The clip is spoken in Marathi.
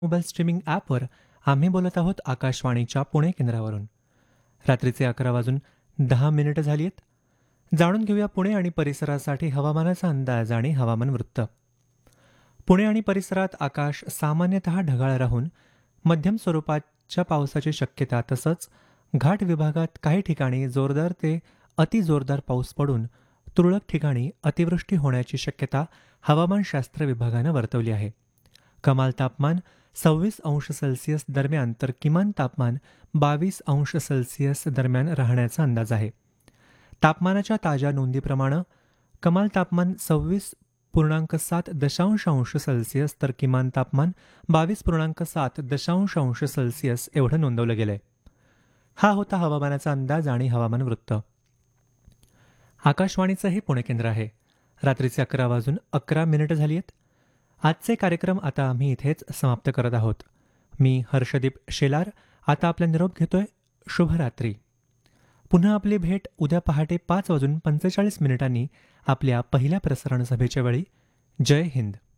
मोबाईल स्ट्रीमिंग ॲपवर आम्ही बोलत आहोत आकाशवाणीच्या पुणे केंद्रावरून. रात्रीचे 11 वाजून 10 मिनिटं झाली आहेत. जाणून घेऊया पुणे आणि परिसरासाठी हवामानाचा अंदाज आणि हवामान वृत्त. पुणे आणि परिसरात आकाश सामान्यतः ढगाळ राहून मध्यम स्वरूपाच्या पावसाची शक्यता तसंच घाट विभागात काही ठिकाणी जोरदार ते अतिजोरदार पाऊस पडून तुरळक ठिकाणी अतिवृष्टी होण्याची शक्यता हवामानशास्त्र विभागानं वर्तवली आहे. कमाल तापमान 26 अंश सेल्सिअस दरम्यान तर किमान तापमान 22 अंश सेल्सिअस दरम्यान राहण्याचा अंदाज आहे. तापमानाच्या ताज्या नोंदीप्रमाणे कमाल तापमान 26.7 अंश सेल्सिअस तर किमान तापमान 22.7 अंश सेल्सिअस एवढं नोंदवलं गेलंय. हा होता हवामानाचा अंदाज आणि हवामान वृत्त. आकाशवाणीचं हे पुणे केंद्र आहे. रात्रीचे 11 वाजून 11 मिनिटं झाली आहेत. आजचे कार्यक्रम आता आम्ही इथेच समाप्त करत आहोत. मी हर्षदीप शेलार आता आपला निरोप घेतोय. शुभरात्री. पुन्हा आपली भेट उद्या पहाटे 5 वाजून 45 मिनिटांनी आपल्या पहिल्या प्रसारण सभेच्या वेळी. जय हिंद.